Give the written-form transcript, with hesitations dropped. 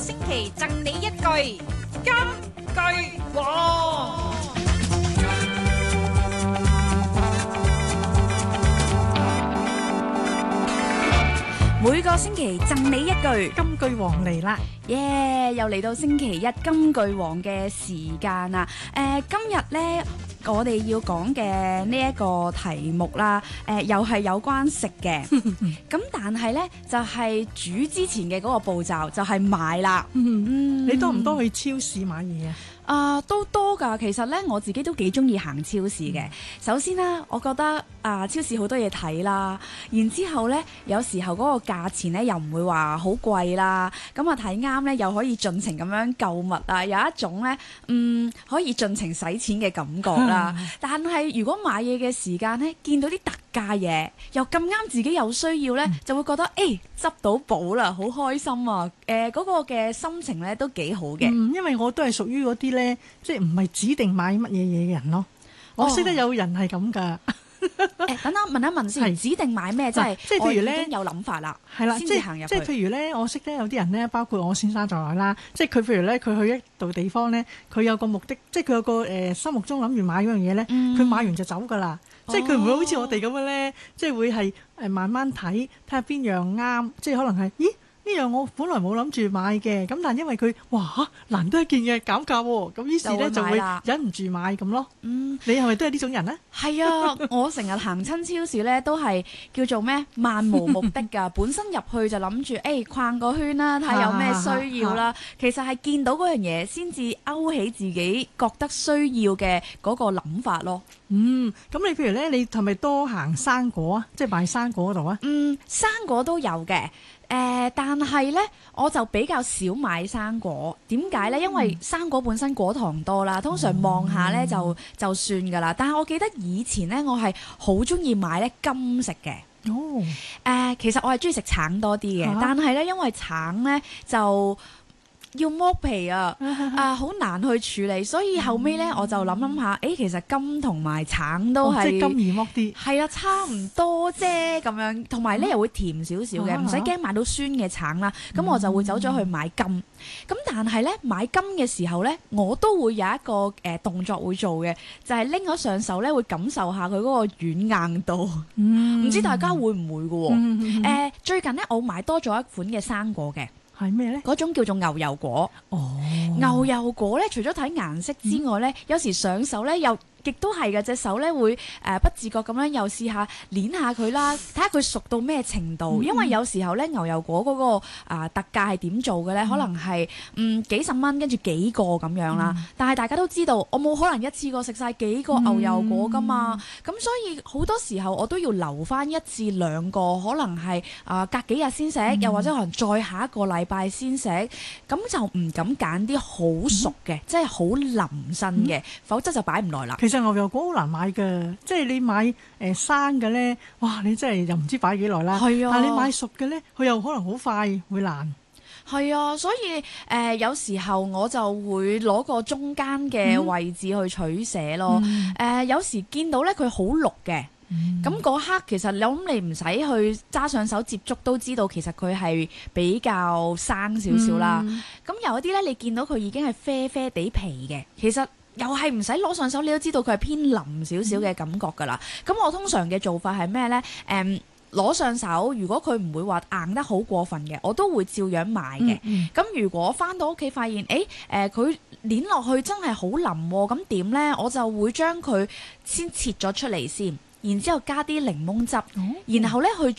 星期贈你一句金句王。每個星期贈你一句金句王嚟啦！ 耶！又嚟到星期一金句王嘅時間啦。今日呢，我哋要講嘅呢一個題目啦，又係有關食嘅。咁但係呢，就係煮之前嘅嗰個步驟就係買啦。 你多唔多去超市買嘢啊？ 都多㗎。其實咧，我自己都幾中意行超市嘅。首先啦，我覺得超市好多嘢睇啦。然之後咧，有時候嗰個價錢咧又唔會話好貴啦。咁啊睇啱咧，又可以盡情咁樣購物啊，有一種咧可以盡情使錢嘅感覺啦。但係如果買嘢嘅時間咧，見到啲特價嘢，又咁啱自己有需要咧，就會覺得執到寶啦，好開心啊！嗰個嘅心情咧都幾好嘅。 因為我都係屬於嗰啲咧，即係唔係指定買乜嘢嘢嘅人咯。我識得有人係咁噶。 等我問一問先，指定買咩？即係譬如咧， 已經有諗法啦， 係啦， 先至行入去。 即係譬如咧，我識得有啲人咧，包括我先生在內啦。即係佢譬如咧，佢去一度地方咧，佢有個目的，即係佢有個心目中諗住買嗰樣嘢咧，佢買完就走噶啦。即係佢唔會好似我哋咁嘅咧，即係會係慢慢睇下邊樣啱，即係可能係呢樣我本來冇諗住買嘅，咁但係因為佢難得一見嘅減價喎，咁於是咧就會忍唔住買咁咯。你係咪都係呢種人呢？ 係啊，我成日行親超市咧，都係叫做咩漫無目的㗎。本身入去就諗住逛個圈啦，睇下有咩需要啦。其實係見到嗰樣嘢先至勾起自己覺得需要嘅嗰個諗法咯。 咁你譬如咧，你係咪多行生果啊？即係買生果嗰度啊？ 生果都有嘅。但係呢，我就比較少買生果。點解呢？因為生果本身果糖多啦，通常望下呢就算㗎啦。但係我記得以前呢，我係好中意買呢柑食嘅。其實我係中意食橙多啲嘅，但係呢，因為橙呢就要剝皮好難去處理，所以後尾咧我就諗下，其實柑同埋橙都係即係柑易剝啲， 係啊，差唔多啫咁樣，同埋咧又會甜少少嘅，唔使驚買到酸嘅橙啦。咁我就會走咗去買柑。咁但係咧買柑嘅時候咧，我都會有一個動作會做嘅，就係拎咗上手咧，會感受下佢嗰個軟硬度。唔知大家會唔會嘅喎？最近咧我買多咗一款嘅生果嘅。 係咩咧？ 嗰種叫做牛油果。牛油果咧，除咗睇顏色之外咧，有時上手咧又亦都係嘅，隻手咧會不自覺咁樣又試下捏下佢啦，睇下佢熟到咩程度。因為有時候咧牛油果嗰個特價係點做嘅咧？可能係幾十蚊跟住幾個咁樣啦。但係大家都知道，我冇可能一次過食晒幾個牛油果噶嘛。咁所以好多時候我都要留翻1至2個，可能係隔幾日先食，又或者可能再下一個禮拜先食。咁就唔敢揀啲好熟嘅，即係好腍身嘅，否則就擺唔耐啦。 其實牛油果好難買㗎，即係你買生嘅咧，哇！你真係又唔知擺幾耐啦。係啊，但係你買熟嘅咧，佢又可能好快會爛。 係啊，所以有時候我就會攞個中間嘅位置去取捨咯。有時見到咧佢好綠嘅。咁嗰刻其實你唔使去揸上手接觸都知道，其實佢係比較生少少啦。咁有一啲咧，你見到佢已經係啡啡地皮嘅，其實又係唔使攞上手，你都知道佢係偏腍少少嘅感覺㗎啦。咁我通常嘅做法係咩呢？攞上手，如果佢唔會話硬得好過分嘅，我都會照樣買嘅。咁如果返到屋企發現，佢捏落去真係好腍喎，咁點呢？我就會將佢先切咗出嚟先。然之後加啲檸檬汁，然後咧去